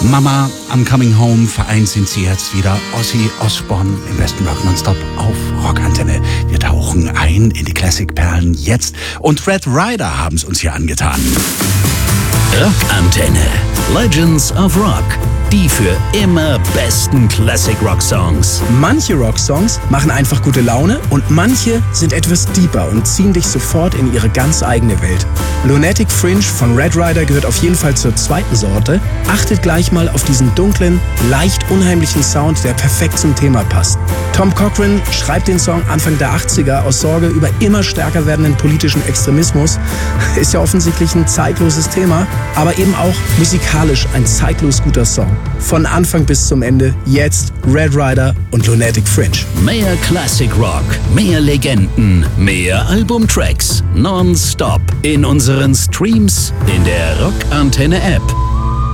Mama, I'm Coming Home, vereint sind sie jetzt wieder. Ozzy Osbourne im besten Rock Nonstop auf Rockantenne. Wir tauchen ein in die Classic-Perlen jetzt und Red Rider haben es uns hier angetan. Rockantenne. Legends of Rock. Die für immer besten Classic Rock Songs. Manche Rock-Songs machen einfach gute Laune und manche sind etwas deeper und ziehen dich sofort in ihre ganz eigene Welt. Lunatic Fringe von Red Rider gehört auf jeden Fall zur zweiten Sorte. Achtet gleich mal auf diesen dunklen, leicht unheimlichen Sound, der perfekt zum Thema passt. Tom Cochrane schreibt den Song Anfang der 80er aus Sorge über immer stärker werdenden politischen Extremismus. Ist ja offensichtlich ein zeitloses Thema, aber eben auch musikalisch ein zeitlos guter Song. Von Anfang bis zum Ende, jetzt Red Rider und Lunatic Fringe. Mehr Classic Rock, mehr Legenden, mehr Albumtracks, nonstop in unseren Streams, in der Rockantenne App